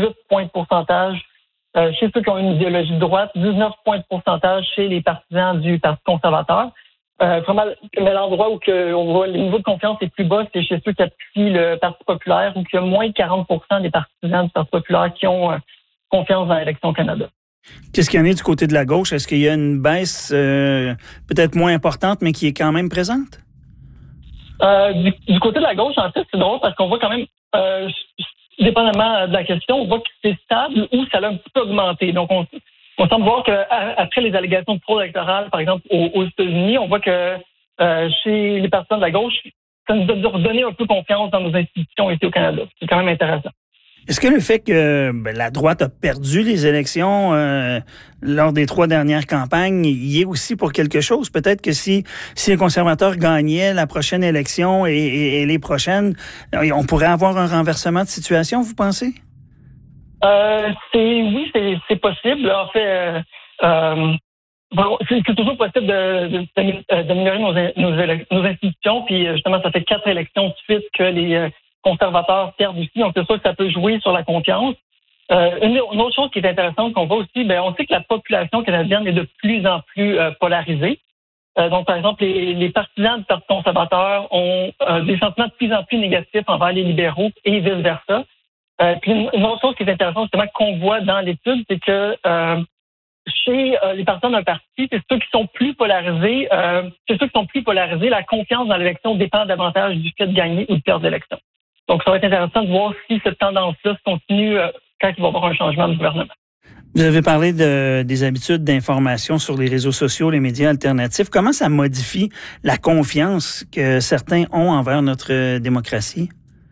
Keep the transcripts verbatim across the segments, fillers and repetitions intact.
dix-huit points de pourcentage euh, chez ceux qui ont une idéologie de droite, dix-neuf points de pourcentage chez les partisans du Parti conservateur. Euh, vraiment, mais l'endroit où que on voit le niveau de confiance est plus bas, c'est chez ceux qui appuient le Parti populaire, où il y a moins de quarante pour cent des partisans du Parti populaire qui ont euh, confiance dans l'élection au Canada. Qu'est-ce qu'il y en a du côté de la gauche? Est-ce qu'il y a une baisse euh, peut-être moins importante, mais qui est quand même présente? Euh, du, du côté de la gauche, en fait, c'est drôle parce qu'on voit quand même, euh, dépendamment de la question, on voit que c'est stable ou ça l'a un petit peu augmenté. Donc, on, on semble voir qu'après les allégations de fraude électorale, par exemple, aux, aux États-Unis, on voit que euh, chez les personnes de la gauche, ça nous a redonné un peu confiance dans nos institutions ici au Canada. C'est quand même intéressant. Est-ce que le fait que ben, la droite a perdu les élections euh, lors des trois dernières campagnes y est aussi pour quelque chose? Peut-être que si, si les conservateurs gagnaient la prochaine élection et, et, et les prochaines, on pourrait avoir un renversement de situation, vous pensez? Euh, c'est oui, c'est, c'est possible. En fait, euh, euh, bon, c'est, c'est toujours possible de, de, d'améliorer nos, nos, nos institutions. Puis justement, ça fait quatre élections de suite que les euh, conservateurs perdent aussi. Donc, c'est sûr que ça peut jouer sur la confiance. Euh, une, une autre chose qui est intéressante qu'on voit aussi, ben, on sait que la population canadienne est de plus en plus euh, polarisée. Euh, donc, par exemple, les, les partisans du Parti conservateur ont euh, des sentiments de plus en plus négatifs envers les libéraux et vice-versa. Euh, puis une, une autre chose qui est intéressante, justement, qu'on voit dans l'étude, c'est que euh, chez euh, les partisans d'un parti, c'est ceux qui sont plus polarisés, euh, c'est ceux qui sont plus polarisés, la confiance dans l'élection dépend davantage du fait de gagner ou de perdre l'élection. Donc, ça va être intéressant de voir si cette tendance-là se continue euh, quand il va y avoir un changement de gouvernement. Vous avez parlé de, des habitudes d'information sur les réseaux sociaux, les médias alternatifs. Comment ça modifie la confiance que certains ont envers notre démocratie?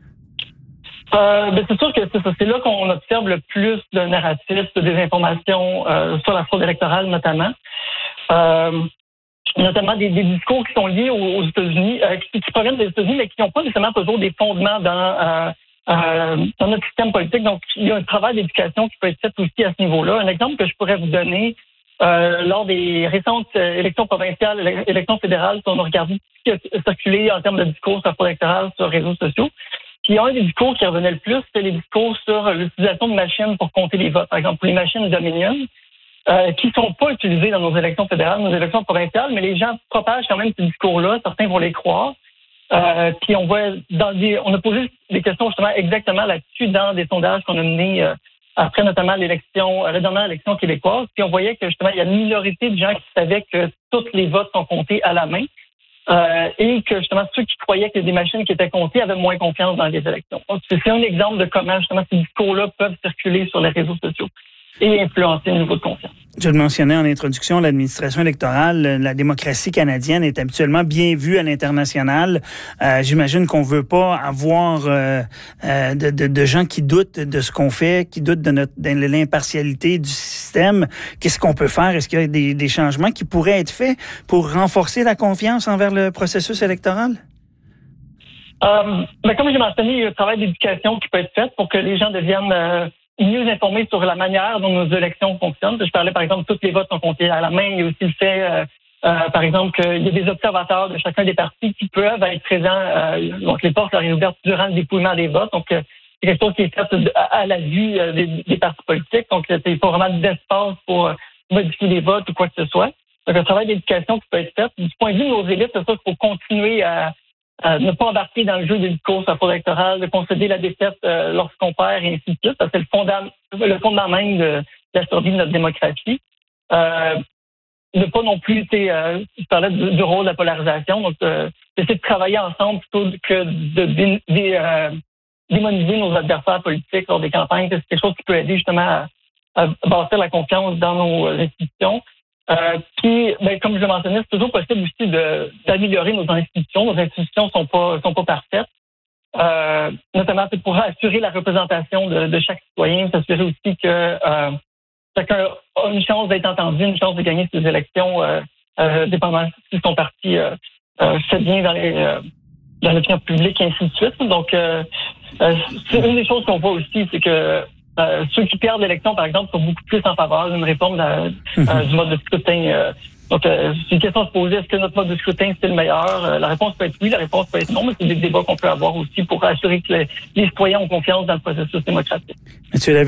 Euh, ben c'est sûr que c'est ça. C'est là qu'on observe le plus de narratifs, de désinformation euh, sur la fraude électorale notamment. Euh, notamment des, des discours qui sont liés aux, aux États-Unis, euh, qui, qui proviennent des États-Unis, mais qui n'ont pas nécessairement toujours des fondements dans, euh, euh, dans notre système politique. Donc, il y a un travail d'éducation qui peut être fait aussi à ce niveau-là. Un exemple que je pourrais vous donner, euh, lors des récentes élections provinciales, élections fédérales, on a regardé ce qui a circulé en termes de discours sur la fraude électorale sur les réseaux sociaux. Puis un des discours qui revenait le plus, c'était les discours sur l'utilisation de machines pour compter les votes. Par exemple, pour les machines Dominion, euh, qui ne sont pas utilisées dans nos élections fédérales, nos élections provinciales, mais les gens propagent quand même ces discours-là. Certains vont les croire. Euh, puis on voit dans des, on a posé des questions justement exactement là-dessus dans des sondages qu'on a menés euh, après notamment l'élection, la dernière élection québécoise. Puis on voyait que justement il y a une minorité de gens qui savaient que tous les votes sont comptés à la main. Euh, et que justement ceux qui croyaient que des machines qui étaient comptées avaient moins confiance dans les élections. Donc, c'est un exemple de comment justement ces discours-là peuvent circuler sur les réseaux sociaux et influencer le niveau de confiance. Je le mentionnais en introduction, l'administration électorale, la démocratie canadienne est habituellement bien vue à l'international. Euh, j'imagine qu'on veut pas avoir euh, euh, de, de, de gens qui doutent de ce qu'on fait, qui doutent de, notre, de l'impartialité du système. Qu'est-ce qu'on peut faire? Est-ce qu'il y a des, des changements qui pourraient être faits pour renforcer la confiance envers le processus électoral? Euh, ben comme j'ai mentionné, il y a un travail d'éducation qui peut être fait pour que les gens deviennent euh, mieux informés sur la manière dont nos élections fonctionnent. Je parlais, par exemple, tous les votes sont comptés à la main. Il y a aussi le fait, euh, euh, par exemple, qu'il y a des observateurs de chacun des partis qui peuvent être présents. Euh, donc, les portes leur sont ouvertes durant le dépouillement des votes. Donc, euh, c'est quelque chose qui est fait à, à la vue euh, des, des partis politiques. Donc, il n'y a pas vraiment d'espace pour euh, modifier les votes ou quoi que ce soit. Donc, un travail d'éducation qui peut être fait. Du point de vue de nos élites, c'est ça qu'il faut continuer à Euh, ne pas embarquer dans le jeu des discours sur la fraude électorale, de concéder la défaite euh, lorsqu'on perd et ainsi de suite. Ça, c'est le fondament, le fondement même de, de la survie de notre démocratie. Euh, ne pas non plus, euh, je parlais du, du rôle de la polarisation, donc euh, essayer de travailler ensemble plutôt que de dé, dé, euh, démoniser nos adversaires politiques lors des campagnes. C'est quelque chose qui peut aider justement à, à bâtir la confiance dans nos institutions. Euh, puis, ben, comme je le mentionnais, c'est toujours possible aussi de, d'améliorer nos institutions. Nos institutions sont pas sont pas parfaites, euh, notamment pour assurer la représentation de, de chaque citoyen, s'assurer aussi que euh, chacun a une chance d'être entendu, une chance de gagner ses élections, euh, euh, dépendamment si son parti euh, euh, fait bien dans les euh, dans l'opinion publique et ainsi de suite. Donc, euh, euh, c'est une des choses qu'on voit aussi, c'est que Euh, ceux qui perdent l'élection, par exemple, sont beaucoup plus en faveur d'une réforme de la, euh, du mode de scrutin. Euh, donc, euh, c'est une question à se poser. Est-ce que notre mode de scrutin, c'est le meilleur? Euh, la réponse peut être oui, la réponse peut être non, mais c'est des débats qu'on peut avoir aussi pour assurer que les, les citoyens ont confiance dans le processus démocratique. Monsieur